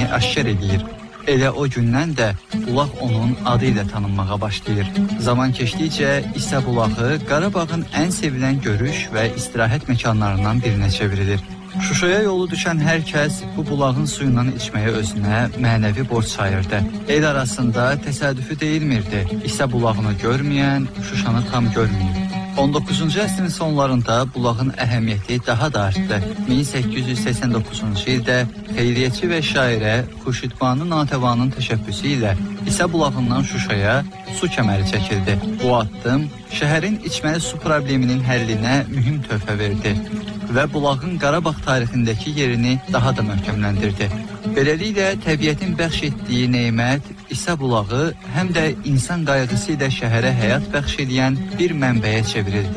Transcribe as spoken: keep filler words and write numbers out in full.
aşkar edir. Elə o gündən də bulaq onun adı ilə tanınmağa başlayır. Zaman keçdikcə İsə bulağı Qarabağın ən sevilən görüş və istirahət məkanlarından birinə çevrilir. Şuşaya yolu düşən hər kəs bu bulağın suyundan içməyə özünə mənəvi borc sayırdı. El arasında təsadüfi deyilmirdi. İsə bulağını görməyən Şuşanı tam görməyib. on doqquzuncu əsrin sonlarında bulağın əhəmiyyəti daha da artdı. min səkkiz yüz səksən doqquzuncu ildə xeyriyyətçi və şairə Xurşidbanu Natəvanın təşəbbüsü ilə İsə bulağından Şuşaya su kəməri çəkildi. Bu addım şəhərin içməli su probleminin həllinə mühüm töhfə verdi və bulağın Qarabağ tarixindəki yerini daha da möhkəmləndirdi. Beləliklə, təbiətin bəxş etdiyi nemət İsə bulağı həm də insan qayğısı ilə şəhərə həyat bəxş edən bir mənbəyə çevrildi.